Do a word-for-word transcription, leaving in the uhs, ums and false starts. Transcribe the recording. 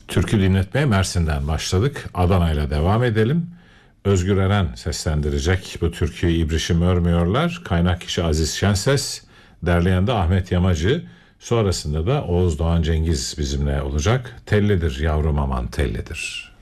Türkü dinletmeye Mersin'den başladık. Adana'yla devam edelim. Özgür Eren seslendirecek bu türküyü. İbrişim Örmüyorlar. Kaynak kişi Aziz Şenses. Derleyen de Ahmet Yamacı. Sonrasında da Oğuz Doğan Cengiz bizimle olacak. Tellidir yavrum aman tellidir.